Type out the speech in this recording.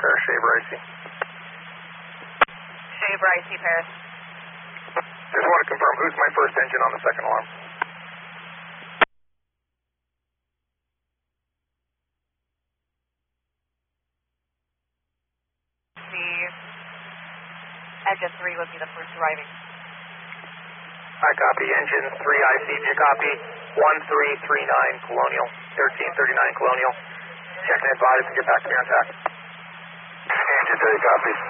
Paris, Shaver IC. Shaver IC, Paris. Just want to confirm, who's my first engine on the second alarm? Engine 3 would be the first arriving. I copy. Engine 3 IC, do you copy? 1339 Colonial, 1339 Colonial. Check and advise and get back to me on tack. Engine 3 copies.